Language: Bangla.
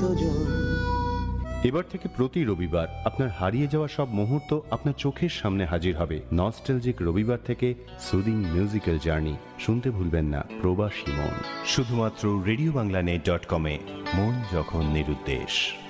কতজন। এবার থেকে প্রতি রবিবার আপনার হারিয়ে যাওয়া সব মুহূর্ত আপনার চোখের সামনে হাজির হবে। নস্টালজিক রবিবার থেকে সুদিং মিউজিক্যাল জার্নি শুনতে ভুলবেন না। প্রবাসী মন, শুধুমাত্র রেডিওবাংলানেট.কমে। মন যখন নিরুদ্দেশ।